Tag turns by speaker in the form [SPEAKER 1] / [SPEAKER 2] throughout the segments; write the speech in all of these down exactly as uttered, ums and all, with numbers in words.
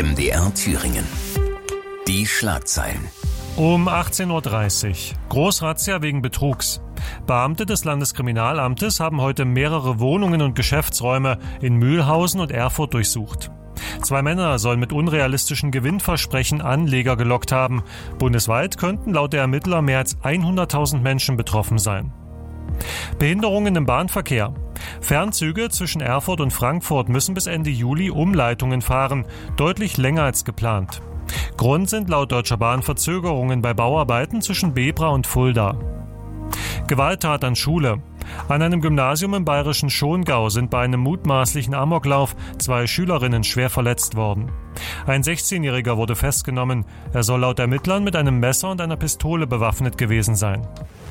[SPEAKER 1] M D R Thüringen. Die Schlagzeilen.
[SPEAKER 2] Um achtzehn Uhr dreißig. Großrazzia wegen Betrugs. Beamte des Landeskriminalamtes haben heute mehrere Wohnungen und Geschäftsräume in Mühlhausen und Erfurt durchsucht. Zwei Männer sollen mit unrealistischen Gewinnversprechen Anleger gelockt haben. Bundesweit könnten laut der Ermittler mehr als hunderttausend Menschen betroffen sein. Behinderungen im Bahnverkehr. Fernzüge zwischen Erfurt und Frankfurt müssen bis Ende Juli Umleitungen fahren, deutlich länger als geplant. Grund sind laut Deutscher Bahn Verzögerungen bei Bauarbeiten zwischen Bebra und Fulda. Gewalttat an Schule. An einem Gymnasium im bayerischen Schongau sind bei einem mutmaßlichen Amoklauf zwei Schülerinnen schwer verletzt worden. Ein sechzehnjähriger wurde festgenommen. Er soll laut Ermittlern mit einem Messer und einer Pistole bewaffnet gewesen sein.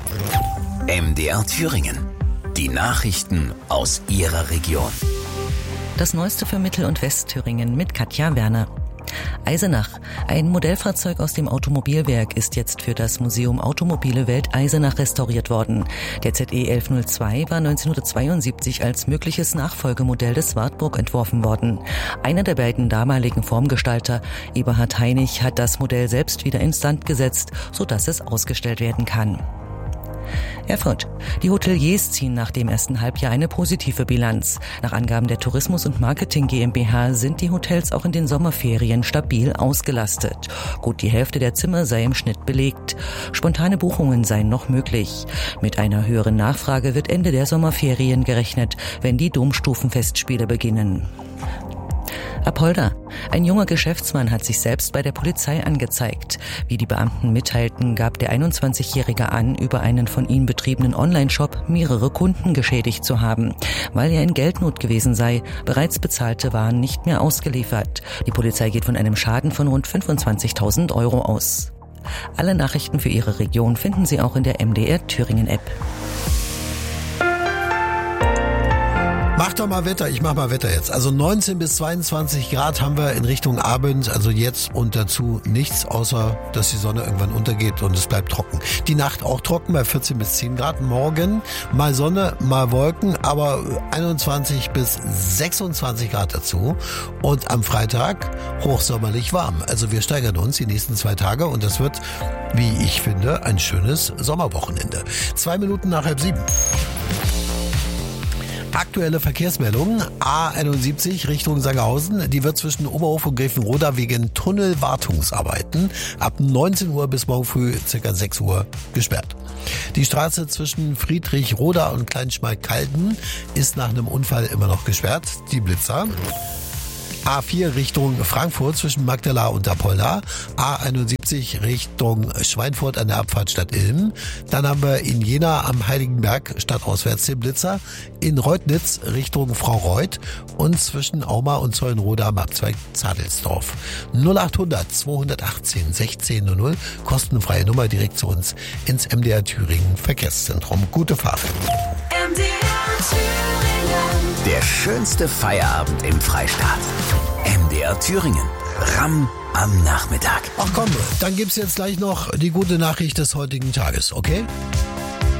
[SPEAKER 1] M D R Thüringen. Die Nachrichten aus Ihrer Region.
[SPEAKER 3] Das Neueste für Mittel- und Westthüringen mit Katja Werner. Eisenach. Ein Modellfahrzeug aus dem Automobilwerk ist jetzt für das Museum Automobile Welt Eisenach restauriert worden. Der Z E elf null zwei war neunzehnhundertzweiundsiebzig als mögliches Nachfolgemodell des Wartburg entworfen worden. Einer der beiden damaligen Formgestalter, Eberhard Heinig, hat das Modell selbst wieder instand gesetzt, sodass es ausgestellt werden kann. Erfurt. Die Hoteliers ziehen nach dem ersten Halbjahr eine positive Bilanz. Nach Angaben der Tourismus und Marketing GmbH sind die Hotels auch in den Sommerferien stabil ausgelastet. Gut die Hälfte der Zimmer sei im Schnitt belegt. Spontane Buchungen seien noch möglich. Mit einer höheren Nachfrage wird Ende der Sommerferien gerechnet, wenn die Domstufenfestspiele beginnen. Apolda. Ein junger Geschäftsmann hat sich selbst bei der Polizei angezeigt. Wie die Beamten mitteilten, gab der einundzwanzigjährige an, über einen von ihm betriebenen Online-Shop mehrere Kunden geschädigt zu haben. Weil er in Geldnot gewesen sei, bereits bezahlte Waren nicht mehr ausgeliefert. Die Polizei geht von einem Schaden von rund fünfundzwanzigtausend Euro aus. Alle Nachrichten für Ihre Region finden Sie auch in der M D R Thüringen App.
[SPEAKER 4] Mach doch mal Wetter, ich mach mal Wetter jetzt. Also neunzehn bis zweiundzwanzig Grad haben wir in Richtung Abend, also jetzt und dazu nichts, außer dass die Sonne irgendwann untergeht und es bleibt trocken. Die Nacht auch trocken bei vierzehn bis zehn Grad. Morgen mal Sonne, mal Wolken, aber einundzwanzig bis sechsundzwanzig Grad dazu. Und am Freitag hochsommerlich warm. Also wir steigern uns die nächsten zwei Tage und das wird, wie ich finde, ein schönes Sommerwochenende. Zwei Minuten nach halb sieben. Aktuelle Verkehrsmeldung, A einundsiebzig Richtung Sangerhausen, die wird zwischen Oberhof und Grevenroda wegen Tunnelwartungsarbeiten ab neunzehn Uhr bis morgen früh ca. sechs Uhr gesperrt. Die Straße zwischen Friedrichroda und Kleinschmalkalden ist nach einem Unfall immer noch gesperrt, die Blitzer. A vier Richtung Frankfurt zwischen Magdala und Apolda, A einundsiebzig Richtung Schweinfurt an der Abfahrt Stadt Ilm. Dann haben wir in Jena am Heiligenberg stadtauswärts den Blitzer, in Reutnitz Richtung Fraureuth und zwischen Auma und Zeulenroda am Abzweig Zadelsdorf. null achthundert zweihundertachtzehn sechzehn null null, kostenfreie Nummer direkt zu uns ins M D R Thüringen Verkehrszentrum. Gute Fahrt.
[SPEAKER 1] M D R Thüringen. Der schönste Feierabend im Freistaat. M D R Thüringen. Ramm am Nachmittag.
[SPEAKER 4] Ach komm, dann gibt's jetzt gleich noch die gute Nachricht des heutigen Tages, okay?